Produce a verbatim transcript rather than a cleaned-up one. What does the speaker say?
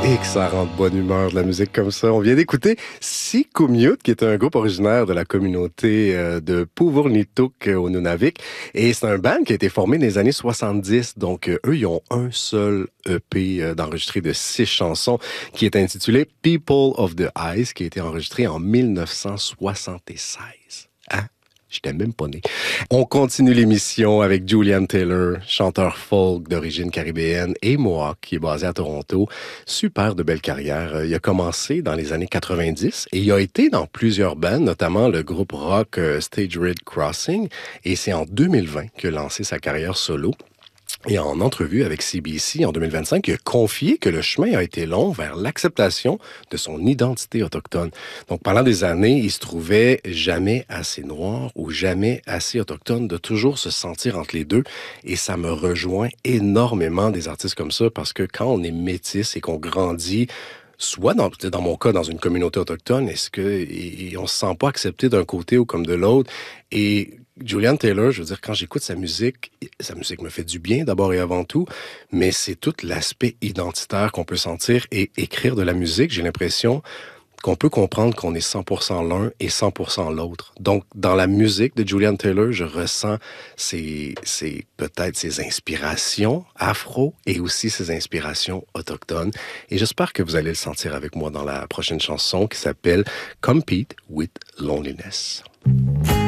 Et que ça rend de bonne humeur de la musique comme ça. On vient d'écouter Sikumyut, qui est un groupe originaire de la communauté euh, de Puvurnituk au Nunavik. Et c'est un band qui a été formé dans les années soixante-dix. Donc, euh, eux, ils ont un seul E P euh, d'enregistré de six chansons qui est intitulé People of the Ice, qui a été enregistré en dix-neuf cent soixante-seize. Hein? J'étais même pas né. On continue l'émission avec Julian Taylor, chanteur folk d'origine caribéenne et Mohawk, qui est basé à Toronto. Super de belle carrière. Il a commencé dans les années quatre-vingt-dix et il a été dans plusieurs bands, notamment le groupe rock Stage Red Crossing. Et c'est en deux mille vingt qu'il a lancé sa carrière solo. Et en entrevue avec C B C en deux mille vingt-cinq, il a confié que le chemin a été long vers l'acceptation de son identité autochtone. Donc, pendant des années, il se trouvait jamais assez noir ou jamais assez autochtone, de toujours se sentir entre les deux. Et ça me rejoint énormément des artistes comme ça, parce que quand on est métis et qu'on grandit, soit dans, dans mon cas, dans une communauté autochtone, est-ce que et, et on se sent pas accepté d'un côté ou comme de l'autre? Et Julian Taylor, je veux dire, quand j'écoute sa musique, sa musique me fait du bien d'abord et avant tout, mais c'est tout l'aspect identitaire qu'on peut sentir et écrire de la musique. J'ai l'impression qu'on peut comprendre qu'on est cent pour cent l'un et cent pour cent l'autre. Donc, dans la musique de Julian Taylor, je ressens ses, ses, peut-être ses inspirations afro et aussi ses inspirations autochtones. Et j'espère que vous allez le sentir avec moi dans la prochaine chanson qui s'appelle Compete with Loneliness.